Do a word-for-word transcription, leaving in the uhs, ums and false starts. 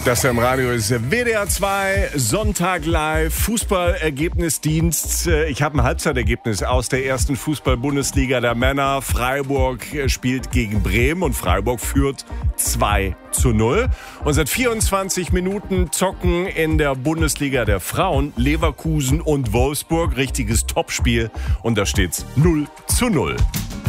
Das hier im Radio ist W D R zwei, Sonntag live, Fußballergebnisdienst. Ich habe ein Halbzeitergebnis aus der ersten Fußball-Bundesliga der Männer. Freiburg spielt gegen Bremen und Freiburg führt zwei zu null. Und seit vierundzwanzig Minuten zocken in der Bundesliga der Frauen Leverkusen und Wolfsburg. Richtiges Topspiel und da steht's null zu null.